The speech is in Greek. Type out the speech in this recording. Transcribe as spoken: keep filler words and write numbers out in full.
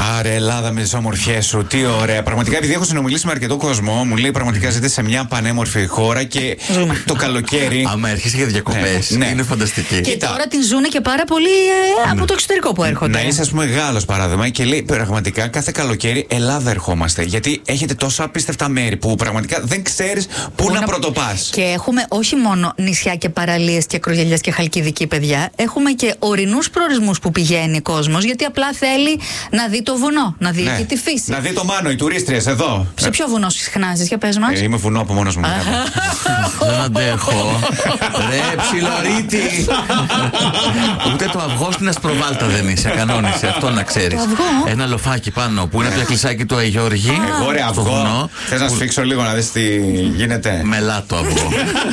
Άρε, Ελλάδα με τις ομορφιές σου, τι ωραία. Πραγματικά, επειδή έχω συνομιλήσει με αρκετό κόσμο, μου λέει πραγματικά ζείτε σε μια πανέμορφη χώρα και το καλοκαίρι. Άμα έρχεσαι για διακοπές, ναι, ναι. είναι φανταστική. Και τώρα την ζουνε και πάρα πολύ ε, από το εξωτερικό που έρχονται. Να είσαι, ας πούμε, Γάλλος παράδειγμα και λέει πραγματικά κάθε καλοκαίρι Ελλάδα ερχόμαστε. Γιατί έχετε τόσα απίστευτα μέρη που πραγματικά δεν ξέρεις πού, πού να, να πρωτοπάς. Και έχουμε όχι μόνο νησιά και παραλίες και Ακρογιαλιές και Χαλκιδική, παιδιά. Έχουμε και ορεινούς προορισμούς που πηγαίνει ο κόσμος, γιατί απλά θέλει να δει το βουνό, να δει ναι. και τη φύση. Να δει το Μάνο, οι τουρίστριες εδώ. Σε ποιο βουνό συχνάζεις, για πες μας. Ε, είμαι βουνό από μόνος μου. Δεν αντέχω. Ρε ψιλορίτη. Ούτε το αυγό στην Ασπροβάλτα δεν είσαι, κανόνισε, αυτό να ξέρεις. Ένα λοφάκι πάνω που είναι από το κλεισάκι του Αγιώργη. Εγώ ρε αυγό. Θες να σφίξω λίγο να δεις τι γίνεται. Μελάτο αυγό.